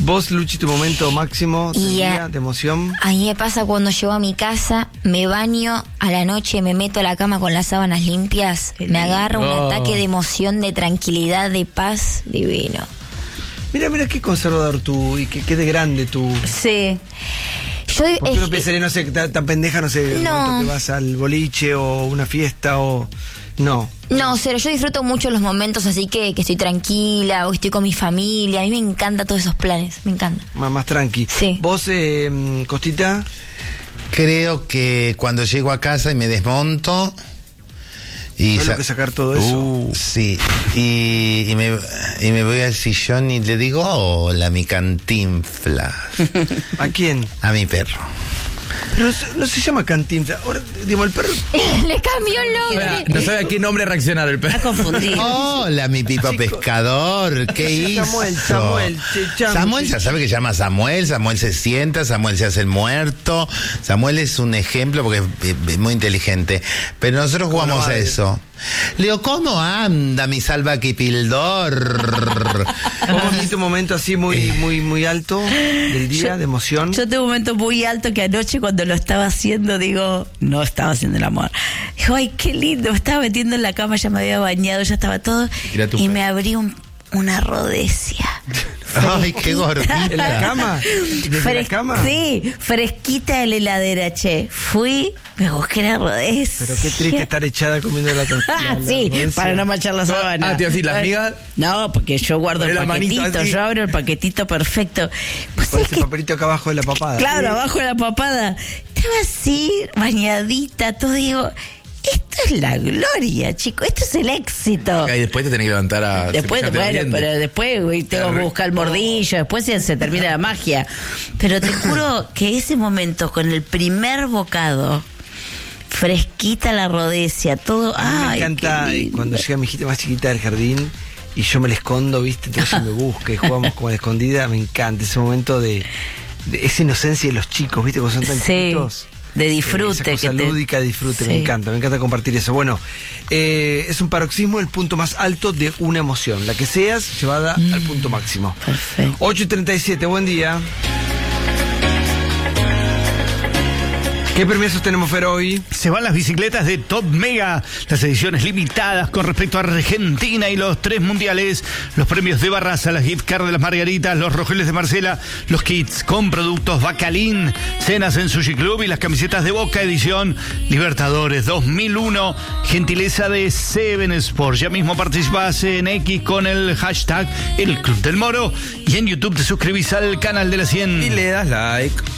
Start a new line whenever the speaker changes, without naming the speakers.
Vos, Luchi, tu momento máximo
Y
de emoción.
A mí me pasa cuando llego a mi casa, me baño, a la noche me meto a la cama con las sábanas limpias, me agarra un ataque de emoción, de tranquilidad, de paz, divino.
Mira qué conservador tú y qué de grande tú.
Sí. Yo,
porque uno pensaría, no sé, tan pendeja, no sé, el
No.
momento que vas al boliche o una fiesta o... No.
No, cero, yo disfruto mucho los momentos así que estoy tranquila o estoy con mi familia. A mí me encantan todos esos planes, me encanta.
Más tranqui.
Sí.
¿Vos, Costita?
Creo que cuando llego a casa y me desmonto y
Tengo que sacar todo eso.
Sí, y me voy al sillón y le digo, hola, mi Cantinflas.
¿A quién?
A mi perro.
Pero no se llama Cantinflas. Ahora, digamos, el perro...
Le cambió el nombre.
No sabe a qué nombre reaccionar el perro.
Está confundido.
Hola, mi Pipo Pescador, ¿qué hizo? Samuel ya sabe que se llama Samuel se sienta, Samuel se hace el muerto, Samuel es un ejemplo porque es muy inteligente, pero nosotros jugamos a eso. Le digo, ¿cómo anda mi salvaquipildor?
¿Cómo viste un momento así muy alto del día, de emoción?
Yo tengo un momento muy alto que anoche cuando lo estaba haciendo, no estaba haciendo el amor. Dijo, ay, qué lindo, me estaba metiendo en la cama, ya me había bañado, ya estaba todo. Y me abrí una rodesia.
Ay, qué gordita.
¿En la cama? ¿Desde la cama?
Sí, fresquita de la heladera, che. Fui, me busqué la rodesia.
Pero qué triste estar echada comiendo la tortilla.
Sí, para no manchar la sábana.
Ah, te iba a decir, ¿las migas?
No, porque yo guardo el
La manito
paquetito,
así.
yo abro el paquetito perfecto. ¿Vos
Con
sabés
ese
que
papelito acá abajo de la papada.
claro, abajo de la papada. Estaba así, bañadita, todo. Digo, esto es la gloria, chico. Esto es el éxito.
Y después te tenés que levantar a...
Después,
cepillarte los
bueno,
dientes.
pero después güey, tengo que buscar el mordillo. Después se termina la magia. Pero te juro que ese momento, con el primer bocado, fresquita la rodesia, todo.
A mí me
Ay,
encanta
qué lindo.
cuando llega mi hijita más chiquita del jardín y yo me la escondo, ¿viste? Entonces ella me busca y jugamos como a la escondida. Me encanta ese momento de esa inocencia de los chicos, ¿viste? Cuando son tan
Sí,
chiquitos.
de disfrute.
Esa cosa lúdica de disfrute,
Sí.
me encanta compartir eso. Bueno, es un paroxismo, el punto más alto de una emoción. La que seas, llevada al punto máximo.
Perfecto.
8:37, buen día. ¿Qué premios tenemos, Fer, hoy?
Se van las bicicletas de Top Mega, las ediciones limitadas con respecto a Argentina y los 3 mundiales, los premios de Barraza, las gift cards de las Margaritas, los rojeles de Marcela, los kits con productos Bacalín, cenas en Sushi Club y las camisetas de Boca edición Libertadores 2001, gentileza de Seven Sports. Ya mismo participás en X con el hashtag El Club del Moro y en YouTube te suscribís al canal de la 100.
Y le das like.